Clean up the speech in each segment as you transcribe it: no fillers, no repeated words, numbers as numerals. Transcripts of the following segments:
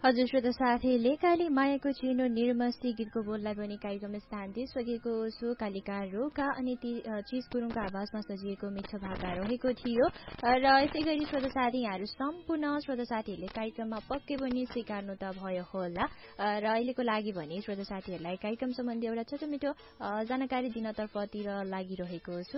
हजुर श्रोता साथीले काली मायाको चिनो निर्मसी गीतको बोललाई पनि कार्यक्रम स्थान दिइसकेको छु। कालिका रोका अनि चिज गुरुङको आवाजमा सजिएको मिठो भाका रहेको थियो। र यसै गरी श्रोता साथी यहाँहरू सम्पूर्ण श्रोता साथीहरूले कार्यक्रममा पक्कै पनि स्वीकार्नु त भयो होला। र अहिलेको लागि भने श्रोता साथीहरूलाई कार्यक्रम सम्बन्धी एउटा छोटो मिठो जानकारी दिनतर्फतिर लागिरहेको छु।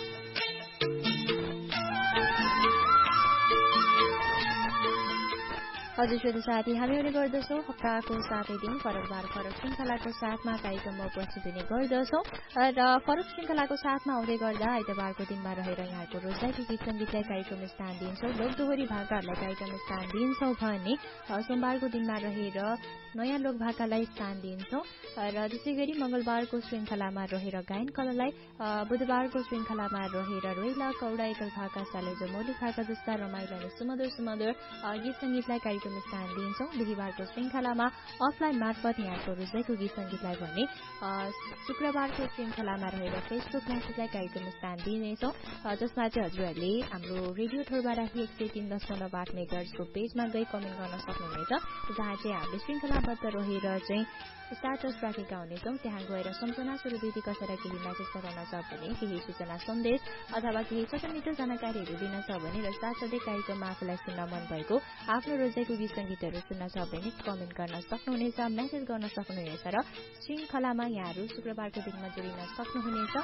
हजुर श्रोता साथी हामी आउने गर्दछौँ हप्ताको 7 दिन फरक श्रृङ्खलाको साथमा कार्यक्रममा उपस्थित हुने गर्दछौँ। र फरक श्रृङ्खलाको साथमा आउँदै गर्दा आइतबारको दिनमा रहेर यहाँको रोजाइको गीत सङ्गीतलाई कार्यक्रम स्थान दिन्छौँ, लोकदोहोरी भाकाहरूलाई कार्यक्रम स्थान दिन्छौँ भने सोमबारको दिनमा रहेर नयाँ लोक भाकालाई स्थान दिन्छौँ। र त्यसै गरी मङ्गलबारको श्रृङ्खलामा रहेर गायन कलालाई, बुधबारको श्रृङ्खलामा रहेर रोइला कौडा एकल भाका सालेजो मौलिक भाका जस्ता रमाइलो अनि सुमधुर गीत सङ्गीतलाई कार्यक्रम स्थान दिन्छौँ। बिहिबारको श्रृङ्खलामा अफलाइन मार्फत यहाँको रोजाइको गीत सङ्गीतलाई भने शुक्रबारको श्रृङ्खलामा रहेर फेसबुक म्यासेजलाई कार्यक्रम स्थान दिनेछौँ, जसमा चाहिँ हजुरहरूले हाम्रो रेडियो ठोरबाराही 103.8 मेगाहर्जको पेजमा गई कमेन्ट गर्न सक्नुहुनेछ, जहाँ चाहिँ हामीले श्रृङ्खलाबद्ध रहेर चाहिँ स्टाटस राखेका हुनेछौँ। त्यहाँ गएर सम्झना स्वरूप कसैलाई केही म्यासेज पठाउन छ भने, केही सूचना सन्देश अथवा केही छोटो मिठो जानकारीहरू दिन छ भने र साथसाथै कार्यक्रममा आफूलाई सुन्न मन भएको आफ्नो रोजाइको गीत सङ्गीतहरू सुन्न छ भने कमेन्ट गर्न सक्नुहुनेछ, म्यासेज गर्न सक्नुहुनेछ र श्रृङ्खलामा यहाँहरू शुक्रबारको दिनमा जोडिन सक्नुहुनेछ।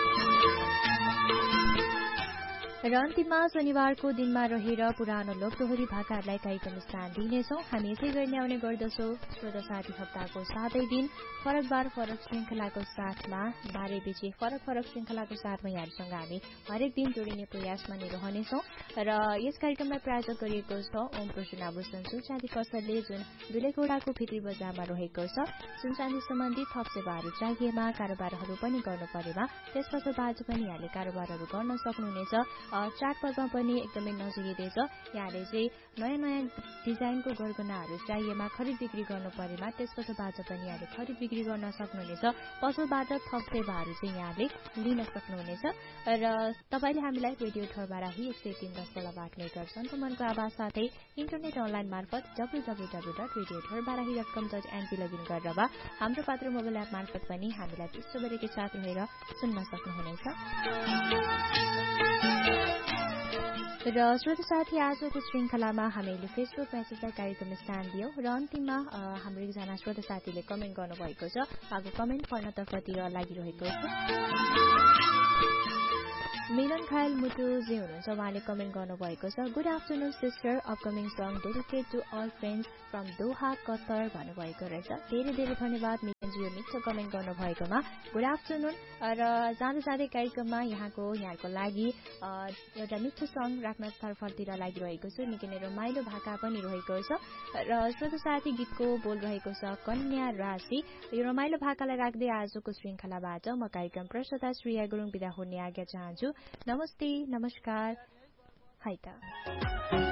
र अन्तिममा शनिबारको दिनमा रहेर पुरानो लोकदोहोरी भाकाहरूलाई कार्यक्रम स्थान दिनेछौँ। हामी यसै गर्ने आउने गर्दछौँ श्रोता साथी हप्ताको 7 दिन फरक श्रृङ्खलाको साथमा 12 बजे फरक श्रृङ्खलाको साथमा यहाँहरूसँग हामी हरेक दिन जोडिने प्रयासमा नै रहनेछौँ। र यस कार्यक्रमलाई प्रायोजक गरिएको छ ओम प्रसून आभूषण सुनचाँदी पसलले, जुन दुलेगौडाको भित्री बजारमा रहेको छ। सुनचाँदी सम्बन्धी थप सेवाहरू चाहिएमा, कारोबारहरू पनि गर्नु परेमा त्यस पसलबाट पनि यहाँले कारोबारहरू गर्न सक्नुहुनेछ। चाडपर्वमा पनि एकदमै नजिकै छ। यहाँले चाहिँ नयाँ डिजाइनको गरगहनाहरू चाहिएमा, खरिद बिक्री गर्नु परेमा त्यस पसलबाट पनि यहाँले खरिद बिक्री गर्न सक्नुहुनेछ। पसलबाट थप सेवाहरू चाहिँ यहाँले लिन सक्नुहुनेछ। र तपाईँले हामीलाई रेडियो ठोरबाराही 103.8 मेगाहर्ज मनको आवाज साथै इन्टरनेट अनलाइन मार्फत www.radiothorabarahi.com.np लगइन गरेर वा हाम्रो पात्र मोबाइल एप मार्फत पनि हामीलाई विश्वभरिकै साथ रहेर सुन्न सक्नुहुनेछ। र श्रोता साथी आजको श्रृङ्खलामा हामीले फेसबुक म्यासेजलाई कार्यक्रम स्थान दियौँ र अन्तिममा हाम्रो एकजना श्रोता साथीले कमेन्ट गर्नुभएको छ। उहाँको कमेन्ट पढ्नतर्फतिर लागिरहेको छ। मिलन खायल मुटुजी हुनुहुन्छ, उहाँले कमेन्ट गर्नुभएको छ। Good afternoon sister, upcoming song dedicate to all friends from Doha Qatar भन्नुभएको रहेछ। धेरै धेरै धन्यवाद मिलनजी यो मिठो कमेन्ट गर्नुभएकोमा। Good afternoon. र जाँदै कार्यक्रममा यहाँको लागि एउटा मिठो सङ राख्न तर्फतिर लागिरहेको छु। निकै नै रमाइलो भाका पनि रहेको छ। र श्रोता साथी गीतको बोल रहेको छ कन्या राशि। यो रमाइलो भाकालाई राख्दै आजको श्रृङ्खलाबाट म कार्यक्रम प्रस्तोता श्रेया गुरुङ बिदा हुने आज्ञा चाहन्छु। नमस्ते, नमस्कार, है त।